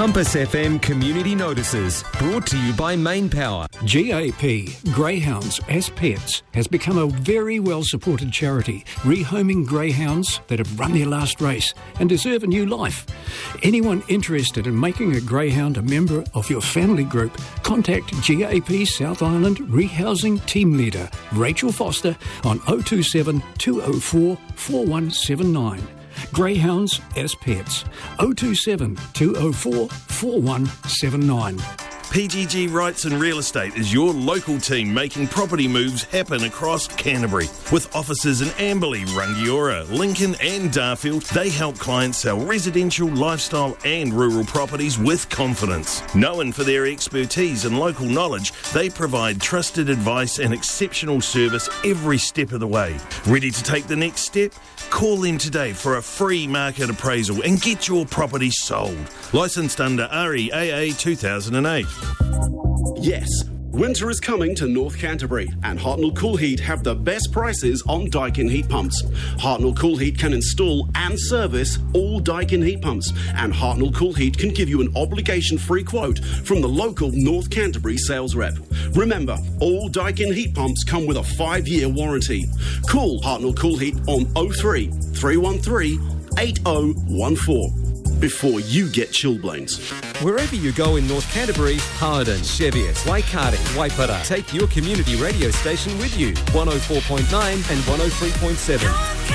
Compass FM Community Notices, brought to you by Main Power. GAP, Greyhounds as Pets, has become a very well-supported charity, rehoming greyhounds that have run their last race and deserve a new life. Anyone interested in making a greyhound a member of your family group, contact GAP South Island Rehousing Team Leader, Rachel Foster, on 027 204 4179. Greyhounds as Pets, 027 204 4179. PGG Rights and Real Estate is your local team making property moves happen across Canterbury. With offices in Amberley, Rangiora, Lincoln and Darfield, they help clients sell residential, lifestyle and rural properties with confidence. Known for their expertise and local knowledge, they provide trusted advice and exceptional service every step of the way. Ready to take the next step? Call them today for a free market appraisal and get your property sold. Licensed under REAA 2008. Yes, winter is coming to North Canterbury and Hartnell Cool Heat have the best prices on Daikin heat pumps. Hartnell Cool Heat can install and service all Daikin heat pumps, and Hartnell Cool Heat can give you an obligation-free quote from the local North Canterbury sales rep. Remember, all Daikin heat pumps come with a 5-year warranty. Call Hartnell Cool Heat on 03 313 8014 before you get chilblains. Wherever you go in North Canterbury, Harden, Cheviot, Waikato, Waipara, take your community radio station with you. 104.9 and 103.7.